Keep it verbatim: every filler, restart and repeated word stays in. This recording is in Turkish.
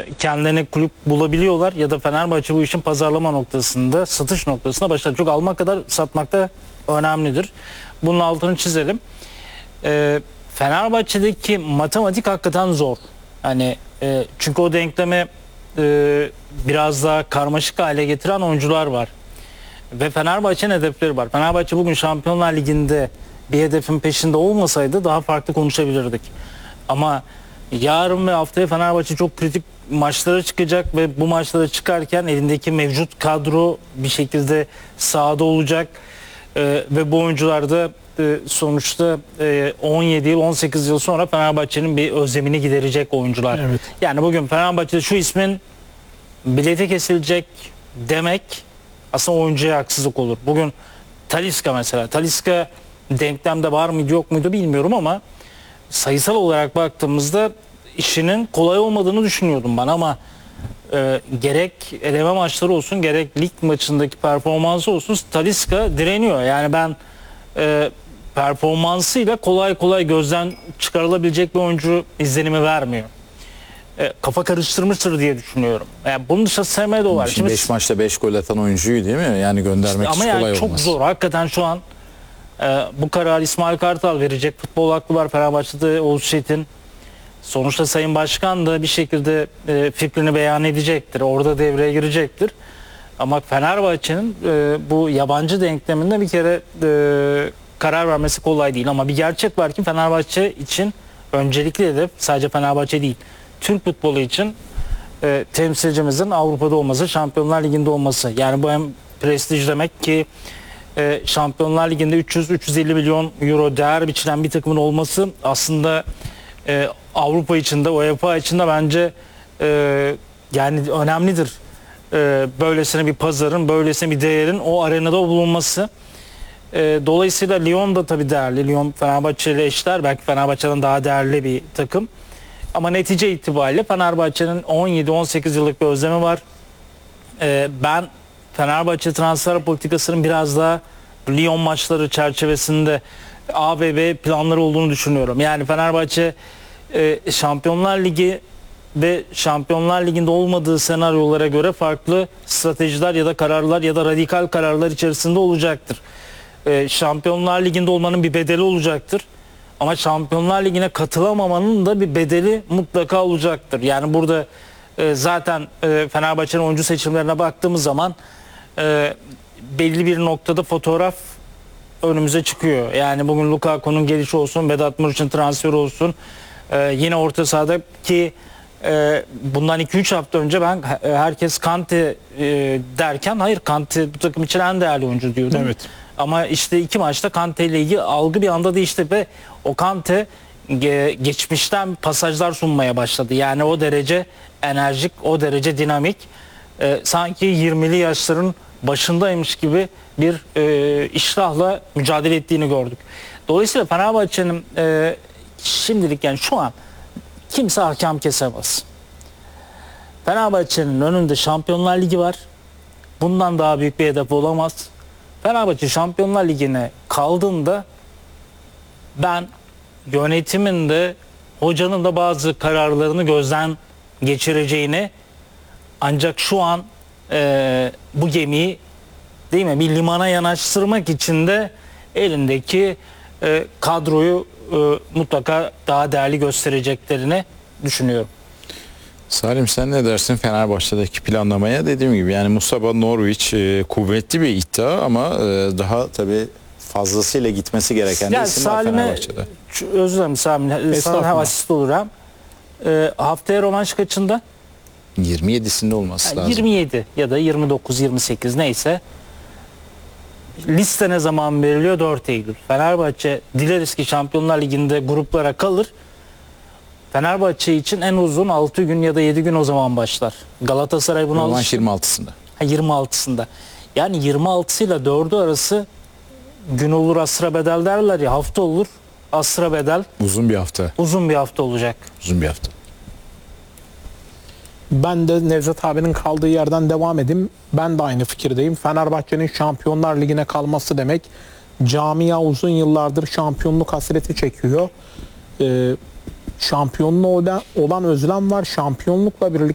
kendilerine kulüp bulabiliyorlar ya da Fenerbahçe bu işin pazarlama noktasında, satış noktasında başlar. Çünkü almak kadar satmak da önemlidir. Bunun altını çizelim. E, Fenerbahçe'deki matematik hakikaten zor. Hani e, çünkü o denklemi e, biraz daha karmaşık hale getiren oyuncular var. Ve Fenerbahçe'nin hedefleri var. Fenerbahçe bugün Şampiyonlar Ligi'nde bir hedefin peşinde olmasaydı daha farklı konuşabilirdik. Ama yarın ve haftaya Fenerbahçe çok kritik maçlara çıkacak ve bu maçlara çıkarken elindeki mevcut kadro bir şekilde sahada olacak. Ee, ve bu oyuncular da e, sonuçta e, on yedi yıl on sekiz yıl sonra Fenerbahçe'nin bir özlemini giderecek oyuncular. Evet. Yani bugün Fenerbahçe'de şu ismin bileti kesilecek demek aslında oyuncuya haksızlık olur. Bugün Talisca mesela. Talisca denklemde var mıydı yok muydu bilmiyorum ama sayısal olarak baktığımızda işinin kolay olmadığını düşünüyordum ben ama e, gerek eleme maçları olsun gerek lig maçındaki performansı olsun Talisca direniyor. Yani ben e, performansıyla kolay kolay gözden çıkarılabilecek bir oyuncu izlenimi vermiyor. E, kafa karıştırmıştır diye düşünüyorum. Yani bunun dışında Semedo var. Şimdi beş maçta beş gol atan oyuncuyu değil mi? Yani göndermek ama hiç yani kolay çok olmaz. zor. Hakikaten şu an e, bu kararı İsmail Kartal verecek. Futbol aklı var Fenerbahçe'de Oğuz Çetin. Sonuçta Sayın Başkan da bir şekilde e, fikrini beyan edecektir. Orada devreye girecektir. Ama Fenerbahçe'nin e, bu yabancı denkleminde bir kere e, karar vermesi kolay değil. Ama bir gerçek var ki Fenerbahçe için öncelikli hedef sadece Fenerbahçe değil. Türk futbolu için e, temsilcimizin Avrupa'da olması, Şampiyonlar Ligi'nde olması. Yani bu hem prestij demek ki e, Şampiyonlar Ligi'nde üç yüz üç yüz elli milyon euro değer biçilen bir takımın olması aslında e, Avrupa içinde, UEFA içinde bence e, yani önemlidir. E, böylesine bir pazarın, böylesine bir değerin o arenada bulunması. E, dolayısıyla Lyon da tabii değerli. Lyon Fenerbahçe ile eşler. Belki Fenerbahçe'den daha değerli bir takım. Ama netice itibariyle Fenerbahçe'nin on yedi on sekiz yıllık bir özlemi var. Ee, ben Fenerbahçe transfer politikasının biraz daha Lyon maçları çerçevesinde A ve B planları olduğunu düşünüyorum. Yani Fenerbahçe e, Şampiyonlar Ligi ve Şampiyonlar Ligi'nde olmadığı senaryolara göre farklı stratejiler ya da kararlar ya da radikal kararlar içerisinde olacaktır. E, Şampiyonlar Ligi'nde olmanın bir bedeli olacaktır. Ama Şampiyonlar Ligi'ne katılamamanın da bir bedeli mutlaka olacaktır. Yani burada e, zaten e, Fenerbahçe'nin oyuncu seçimlerine baktığımız zaman e, belli bir noktada fotoğraf önümüze çıkıyor. Yani bugün Lukaku'nun gelişi olsun, Vedat Muriç'in transferi olsun, e, yine orta sahada ki e, bundan iki üç hafta önce ben e, herkes Kante e, derken hayır Kante bu takım için en değerli oyuncu diyordum. Evet. Ama işte iki maçta Kante ile ilgili algı bir anda değişti ve o Kante ge- geçmişten pasajlar sunmaya başladı. Yani o derece enerjik, o derece dinamik. Ee, sanki yirmili yaşların başındaymış gibi bir e, iştahla mücadele ettiğini gördük. Dolayısıyla Fenerbahçe'nin e, şimdilik yani şu an kimse hakem kesemez. Fenerbahçe'nin önünde Şampiyonlar Ligi var. Bundan daha büyük bir hedef olamaz. Fenerbahçe Şampiyonlar Ligi'ne kaldığında ben yönetimin de hocanın da bazı kararlarını gözden geçireceğini ancak şu an e, bu gemiyi değil mi bir limana yanaştırmak için de elindeki e, kadroyu e, mutlaka daha değerli göstereceklerini düşünüyorum. Salim sen ne dersin Fenerbahçe'deki planlamaya? Dediğim gibi yani Mustafa Norwich e, kuvvetli bir iddia ama e, daha tabii fazlasıyla gitmesi gereken Yani bir isim var Salim'e Fenerbahçe'de. şu- özür dilerim Salim'e sana Estağfurullah. asist olurum. E, haftaya rövanş kaçında? yirmi yedisinde olması Yani lazım. yirmi yedi ya da yirmi dokuz yirmi sekiz neyse. Liste ne zaman veriliyor? dört Eylül. Fenerbahçe dileriz ki Şampiyonlar Ligi'nde gruplara kalır. Fenerbahçe için en uzun altı gün ya da yedi gün o zaman başlar. Galatasaray buna Rövanş alıştı. yirmi altısında. Ha, yirmi altısında. Yani yirmi altısıyla dördü arası gün olur asra bedel derler ya, hafta olur asra bedel, Uzun bir hafta. uzun bir hafta olacak. Uzun bir hafta. Ben de Nevzat abinin kaldığı yerden devam edeyim. Ben de aynı fikirdeyim. Fenerbahçe'nin Şampiyonlar Ligi'ne kalması demek. Camia uzun yıllardır şampiyonluk hasreti çekiyor. Ee, şampiyonluğa olan, olan özlem var. Şampiyonlukla birlikte